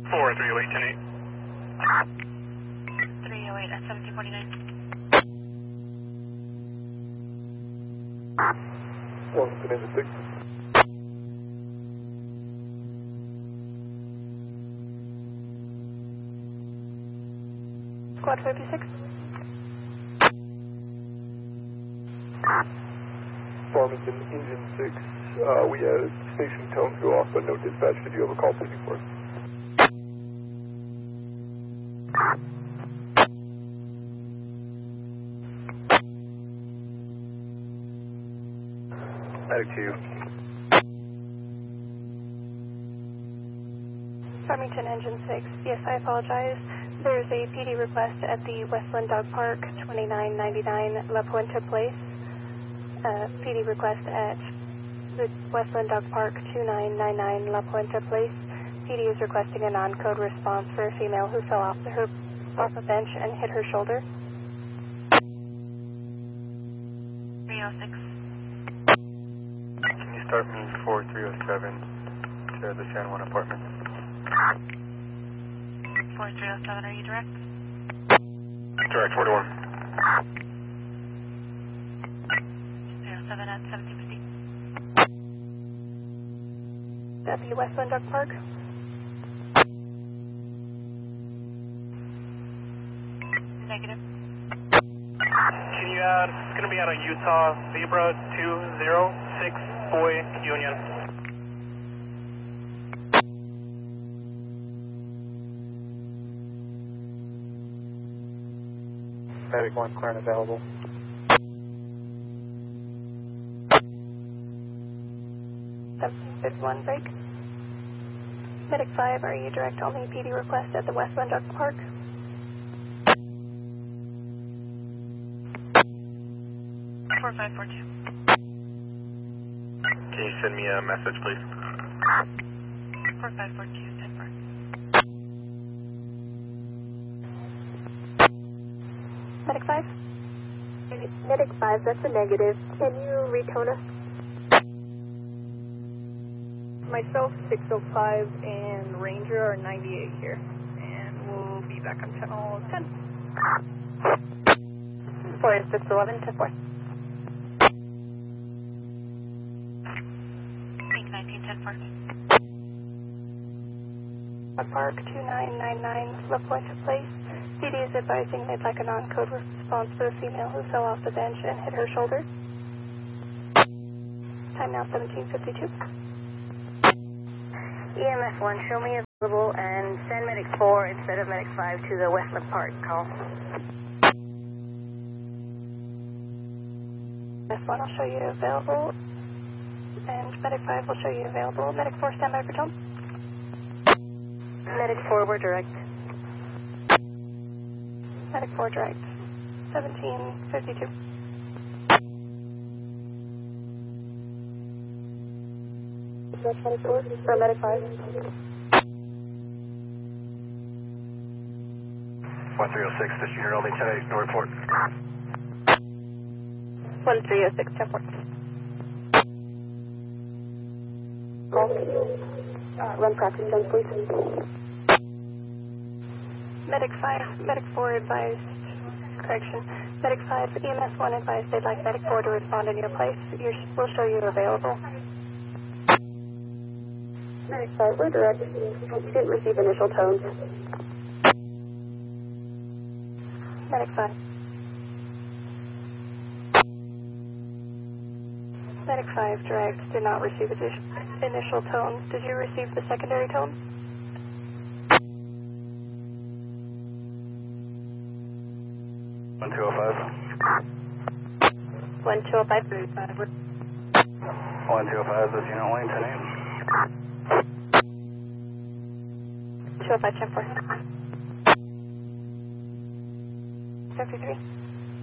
4-308-10-8. 308 at 1749. 1-6. Squad 56. Farmington, Engine 6. We had station tones go off, but no dispatch. Did you have a call please for us? Medic to you. Farmington, Engine 6. Yes, I apologize. There's a PD request at the Westland Dog Park, 2999 La Puente Place. PD request at the Westland Dog Park, 2999 La Puente Place. PD is requesting a non-code response for a female who fell off a bench and hit her shoulder. 306. Can you start me 4307 to the San Juan apartment? 4307, are you direct? Direct, 4-1. 07 at 1750. At the Westland Dog Park. Negative. Can you add, it's going to be out of Utah, Zebra 206 Boy Union. Medic 1, current available. One break. Medic 5, are you direct only PD request at the Westland Dog Park? Four five 4-2. Can you send me a message, please? 4542, 10-4. Medic 5? Medic 5, that's a negative. Can you retone us? Myself, 605, and Ranger are 98 here. And we'll be back on channel 10. 4611, 10-4. Pink 19, 10-4. Park 2999 La Puente Place. PD is advising they'd like a non-code response for a female who fell off the bench and hit her shoulder. Time now 1752. EMS 1, show me available and send Medic 4 instead of Medic 5 to the Westland Park call. EMS 1 will show you available, and Medic 5 will show you available. Medic 4, stand by for tone. Medic 4, we're direct. Medic 4 direct. 1752. For Medic 5. 1306, this unit only 10-8, no report. 1306, 10-4. Call. Run practice 10, please. Medic 5, Medic 4 advised, correction, Medic 5, EMS 1 advised they'd like Medic 4 to respond in your place. We'll show you available. Medic 5, we're direct. We didn't receive initial tones. Medic 5. Medic 5 direct did not receive initial tones. Did you receive the secondary tone? 1205. 1205. 1205, this unit only 10-8. 205, 10-4. 53.